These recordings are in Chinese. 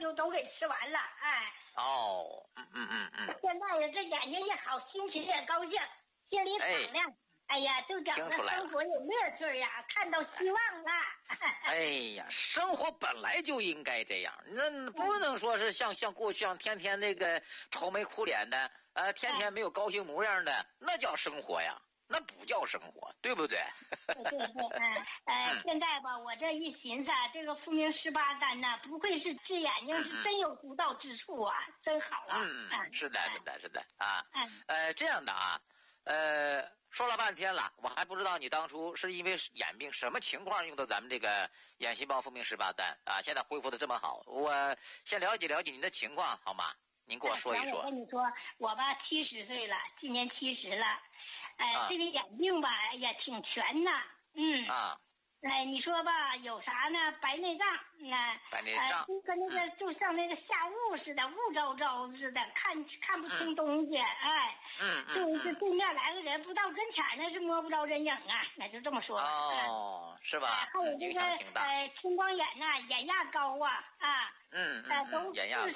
就都给吃完了，哎。 哦， 现在呀，这眼睛也好，心情也高兴，心里敞亮。哎呀，就整个生活有乐趣呀，看到希望了。 哎呀，生活本来就应该这样，那不能说是像过去像天天那个愁眉苦脸的，天天没有高兴模样的，那叫生活呀，那不叫生活，对不对？ 对，现在吧，我这一寻思，这个复明18丹呐，不愧是治眼睛是真有独到之处啊，真好啊。 是的啊。这样的啊，说了半天了，我还不知道你当初是因为眼病什么情况用的咱们这个眼细胞复明18丹啊，现在恢复的这么好，我先了解了解您的情况好吗？您给我说一说。 我跟你说，我吧70岁了，今年70了，这个眼病吧也挺全呐，你说吧，有啥呢？白内障， 白内障， 就跟那个就像那个下雾似的，雾昭昭似的，看不清东西，就是对面来个人，不到跟前那是摸不着人影啊，那就这么说。 哦，是吧？ 还有这个青光眼呐，眼压高啊，都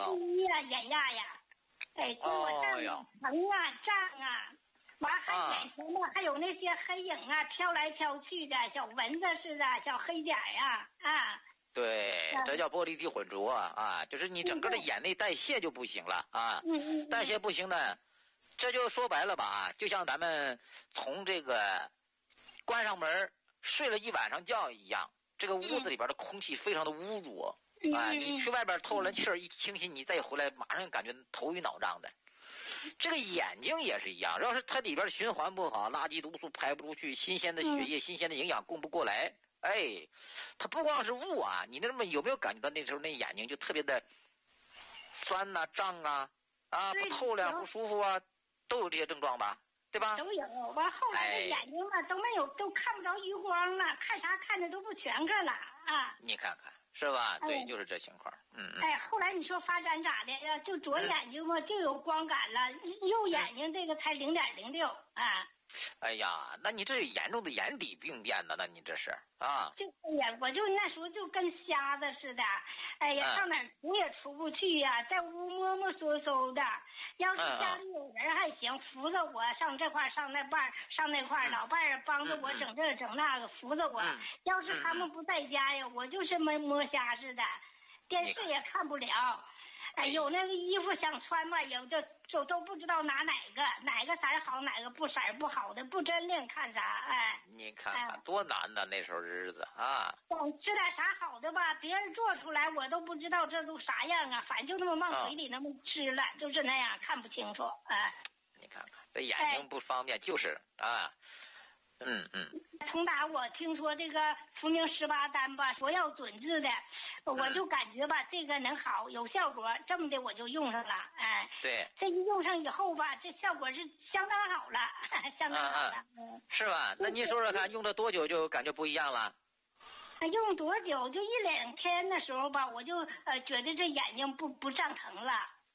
41啊，眼压呀，给我胀疼啊，胀啊。完还眼前呢，还有那些黑影啊，飘来飘去的小蚊子似的，小黑点呀， 对，这叫玻璃体混浊啊，就是你整个的眼内代谢就不行了啊，代谢不行呢，这就说白了吧，就像咱们从这个关上门睡了一晚上觉一样，这个屋子里边的空气非常的污浊啊，你去外边透了气儿一清新，你再回来马上感觉头晕脑胀的。这个眼睛也是一样，要是它里边循环不好，垃圾毒素排不出去，新鲜的血液、新鲜的营养供不过来，它不光是雾啊，你那么有没有感觉到那时候那眼睛就特别的酸呐、胀啊，不透亮、不舒服啊，都有这些症状吧？对吧？ 都有。完后来这眼睛啊都没有，都看不着余光了，看啥看的都不全个了啊！ 你看看。是吧？对，就是这情况。 后来你说发展咋的呀？就左眼睛嘛就有光感了，右眼睛这个才0.06啊。 哎呀，那你这严重的眼底病变呢？那你这是啊？ 我就那时候就跟瞎子似的，上哪儿出也出不去呀，在屋摸摸索索的。要是家里有人还行，扶着我上这块上那半上那块，老伴儿帮着我整这整那个，扶着我。要是他们不在家呀，我就是摸瞎似的，电视也看不了。有那个衣服想穿吧，有就都不知道拿哪个色好，哪个色不好的，不真灵看啥。 你看看多难呐，那时候日子啊！ 想吃点啥好的吧，别人做出来我都不知道这都啥样啊，反正就那么往嘴里那么吃了，就是那样看不清楚。 你看看这眼睛不方便，就是啊。 从打我听说这个复明18丹吧，说要准治的，我就感觉吧，这个能好，有效果，这么的我就用上了。 对， 这一用上以后吧，这效果是相当好了，相当好了。 是吧？那您说说看，用了多久就感觉不一样了？ 用多久？就1-2天的时候吧，我就觉得这眼睛不胀疼了。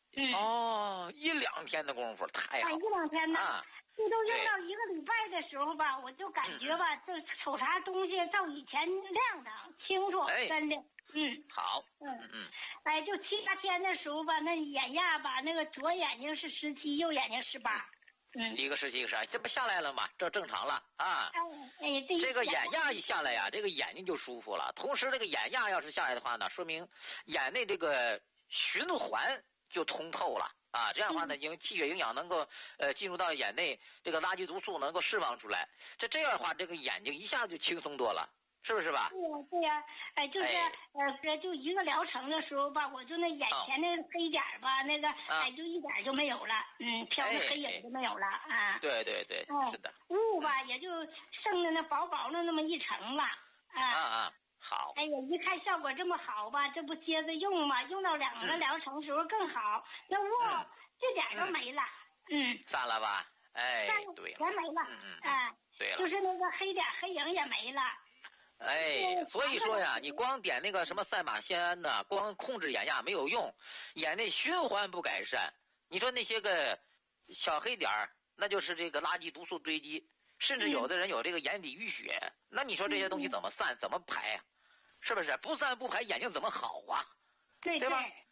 1-2天的功夫，太好了。 1-2天呢。这都用到1个礼拜的时候吧，我就感觉吧，这瞅啥东西照以前亮堂清楚，真的。 好。 就7-8天的时候吧，那眼压吧，那个左眼睛是17，右眼睛18。 一个17，一个18，这不下来了吗？这正常了啊。这个眼压一下来呀，这个眼睛就舒服了。同时，这个眼压要是下来的话呢，说明眼内这个循环就通透了。这样的话呢，因为气血营养能够进入到眼内，这个垃圾毒素能够释放出来，这样的话，这个眼睛一下就轻松多了，是不是吧？ 对呀，就是就一个疗程的时候吧，我就那眼前那个黑点吧，那个就一点就没有了，飘的黑影就没有了啊。 对，是的。 雾吧也就剩的那薄薄的那么一层了好。 一看效果这么好吧，这不接着用嘛？用到2个疗程时候更好，那雾这点都没了， 散了吧？对， 全没了， 对了， 就是那个黑点黑影也没了。 所以说呀，你光点那个什么赛马酰胺呢，光控制眼压没有用，眼内循环不改善，你说那些个小黑点儿，那就是这个垃圾毒素堆积，甚至有的人有这个眼底淤血，那你说这些东西怎么散，怎么排呀？是不是不散不排，眼睛怎么好啊？ 对吧？